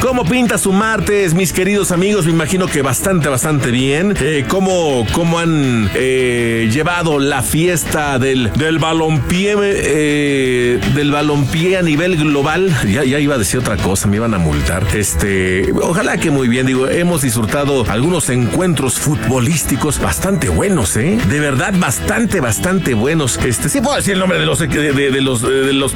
¿Cómo pinta su martes, mis queridos amigos? Me imagino que bastante bien. ¿Cómo han llevado la fiesta del balompié a nivel global? Ya iba a decir otra cosa, me iban a multar. Ojalá que muy bien. Digo, hemos disfrutado algunos encuentros futbolísticos bastante buenos, de verdad, bastante buenos. Sí puedo decir el nombre de los